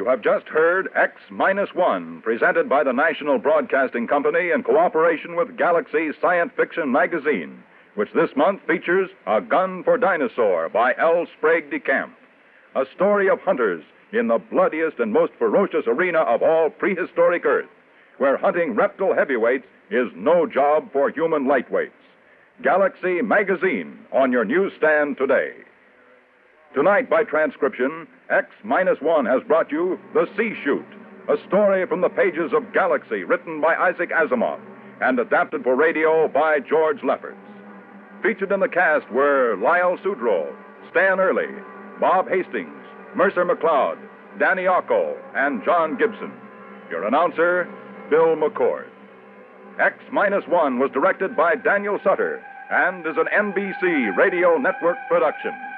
have just heard X-1, presented by the National Broadcasting Company in cooperation with Galaxy Science Fiction Magazine, which this month features A Gun for Dinosaur by L. Sprague de Camp, a story of hunters in the bloodiest and most ferocious arena of all prehistoric Earth, where hunting reptile heavyweights is no job for human lightweights. Galaxy Magazine on your newsstand today. Tonight, by transcription, X-1 has brought you The Sea Shoot, a story from the pages of Galaxy written by Isaac Asimov and adapted for radio by George Lefferts. Featured in the cast were Lyle Sudrow, Stan Early, Bob Hastings, Mercer McLeod, Danny Ocko, and John Gibson. Your announcer, Bill McCord. X-1 was directed by Daniel Sutter and is an NBC Radio Network production.